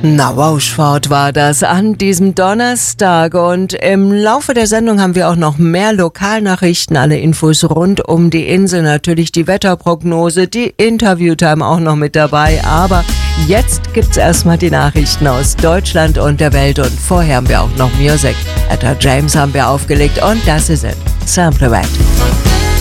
Na, Rauschfort war das an diesem Donnerstag und im Laufe der Sendung haben wir auch noch mehr Lokalnachrichten, alle Infos rund um die Insel, natürlich die Wetterprognose, die Interviewtime auch noch mit dabei, aber jetzt gibt's erstmal die Nachrichten aus Deutschland und der Welt und vorher haben wir auch noch Music. Etta James haben wir aufgelegt und das ist es. Sample Red.